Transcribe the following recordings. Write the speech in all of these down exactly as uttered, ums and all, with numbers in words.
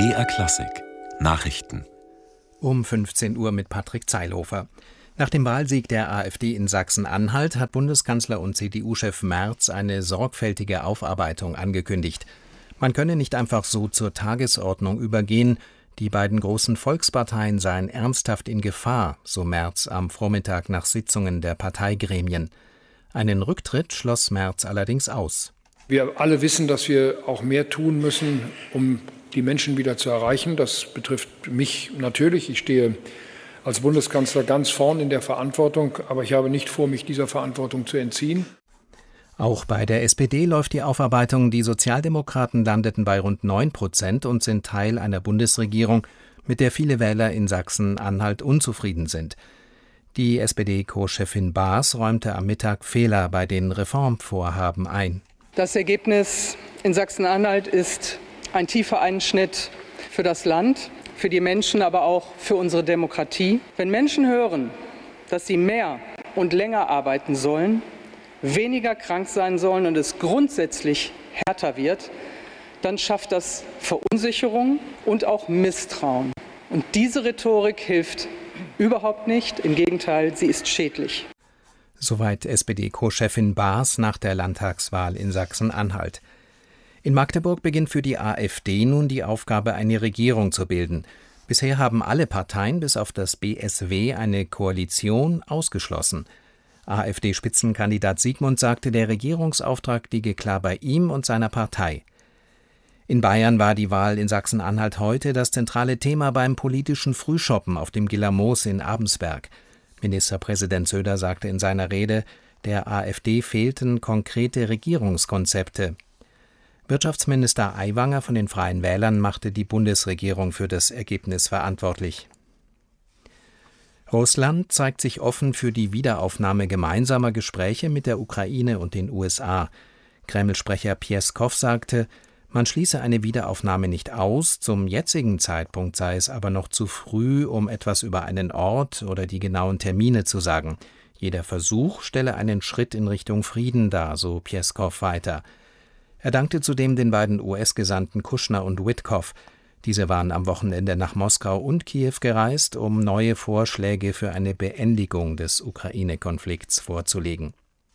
B R Klassik Nachrichten um fünfzehn Uhr mit Patrick Zeilhofer. Nach dem Wahlsieg der AfD in Sachsen-Anhalt hat Bundeskanzler und C D U-Chef Merz eine sorgfältige Aufarbeitung angekündigt. Man könne nicht einfach so zur Tagesordnung übergehen. Die beiden großen Volksparteien seien ernsthaft in Gefahr, so Merz am Vormittag nach Sitzungen der Parteigremien. Einen Rücktritt schloss Merz allerdings aus. Wir alle wissen, dass wir auch mehr tun müssen, um die Menschen wieder zu erreichen. Das betrifft mich natürlich. Ich stehe als Bundeskanzler ganz vorn in der Verantwortung, aber ich habe nicht vor, mich dieser Verantwortung zu entziehen. Auch bei der S P D läuft die Aufarbeitung. Die Sozialdemokraten landeten bei rund neun Prozent und sind Teil einer Bundesregierung, mit der viele Wähler in Sachsen-Anhalt unzufrieden sind. Die S P D-Co-Chefin Baas räumte am Mittag Fehler bei den Reformvorhaben ein. Das Ergebnis in Sachsen-Anhalt ist ein tiefer Einschnitt für das Land, für die Menschen, aber auch für unsere Demokratie. Wenn Menschen hören, dass sie mehr und länger arbeiten sollen, weniger krank sein sollen und es grundsätzlich härter wird, dann schafft das Verunsicherung und auch Misstrauen. Und diese Rhetorik hilft überhaupt nicht. Im Gegenteil, sie ist schädlich. Soweit S P D-Co-Chefin Baas nach der Landtagswahl in Sachsen-Anhalt. In Magdeburg beginnt für die AfD nun die Aufgabe, eine Regierung zu bilden. Bisher haben alle Parteien bis auf das B S W eine Koalition ausgeschlossen. AfD-Spitzenkandidat Siegmund sagte, der Regierungsauftrag liege klar bei ihm und seiner Partei. In Bayern war die Wahl in Sachsen-Anhalt heute das zentrale Thema beim politischen Frühschoppen auf dem Gillermoos in Abensberg. Ministerpräsident Söder sagte in seiner Rede, der AfD fehlten konkrete Regierungskonzepte. Wirtschaftsminister Aiwanger von den Freien Wählern machte die Bundesregierung für das Ergebnis verantwortlich. Russland zeigt sich offen für die Wiederaufnahme gemeinsamer Gespräche mit der Ukraine und den U S A. Kreml-Sprecher Pjeskow sagte, man schließe eine Wiederaufnahme nicht aus, zum jetzigen Zeitpunkt sei es aber noch zu früh, um etwas über einen Ort oder die genauen Termine zu sagen. Jeder Versuch stelle einen Schritt in Richtung Frieden dar, so Pjeskow weiter. Er dankte zudem den beiden U S-Gesandten Kushner und Witkoff. Diese waren am Wochenende nach Moskau und Kiew gereist, um neue Vorschläge für eine Beendigung des Ukraine-Konflikts vorzulegen.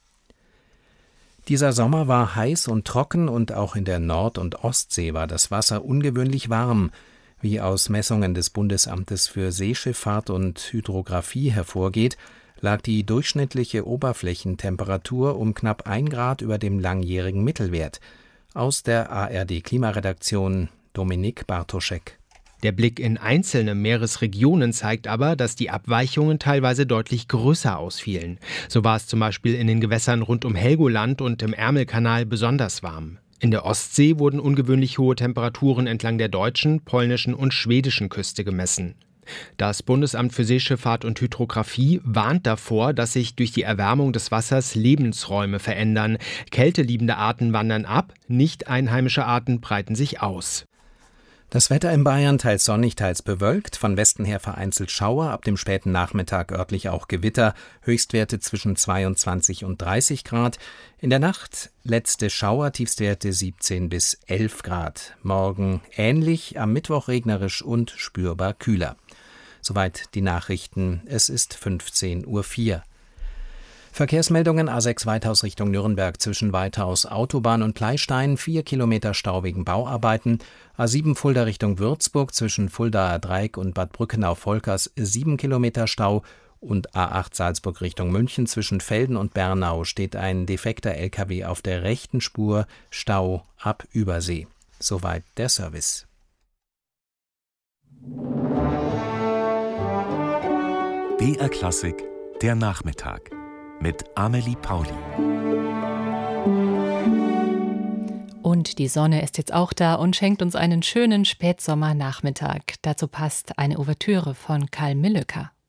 Dieser Sommer war heiß und trocken und auch in der Nord- und Ostsee war das Wasser ungewöhnlich warm. Wie aus Messungen des Bundesamtes für Seeschifffahrt und Hydrographie hervorgeht, lag die durchschnittliche Oberflächentemperatur um knapp ein Grad über dem langjährigen Mittelwert. Aus der A R D-Klimaredaktion Dominik Bartoschek. Der Blick in einzelne Meeresregionen zeigt aber, dass die Abweichungen teilweise deutlich größer ausfielen. So war es zum Beispiel in den Gewässern rund um Helgoland und im Ärmelkanal besonders warm. In der Ostsee wurden ungewöhnlich hohe Temperaturen entlang der deutschen, polnischen und schwedischen Küste gemessen. Das Bundesamt für Seeschifffahrt und Hydrographie warnt davor, dass sich durch die Erwärmung des Wassers Lebensräume verändern. Kälteliebende Arten wandern ab, nicht einheimische Arten breiten sich aus. Das Wetter in Bayern teils sonnig, teils bewölkt, von Westen her vereinzelt Schauer, ab dem späten Nachmittag örtlich auch Gewitter, Höchstwerte zwischen zweiundzwanzig und dreißig Grad. In der Nacht letzte Schauer, Tiefstwerte siebzehn bis elf Grad. Morgen ähnlich, am Mittwoch regnerisch und spürbar kühler. Soweit die Nachrichten, es ist fünfzehn Uhr vier. Verkehrsmeldungen: A sechs Weithaus Richtung Nürnberg zwischen Weithaus Autobahn und Pleystein, vier Kilometer Stau wegen Bauarbeiten. A sieben Fulda Richtung Würzburg zwischen Fuldaer Dreieck und Bad Brückenau-Volkers, sieben Kilometer Stau. Und A acht Salzburg Richtung München zwischen Velden und Bernau steht ein defekter L K W auf der rechten Spur, Stau ab Übersee. Soweit der Service. B R Klassik, der Nachmittag mit Amelie Pauli. Und die Sonne ist jetzt auch da und schenkt uns einen schönen Spätsommernachmittag. Dazu passt eine Ouvertüre von Karl Millöcker.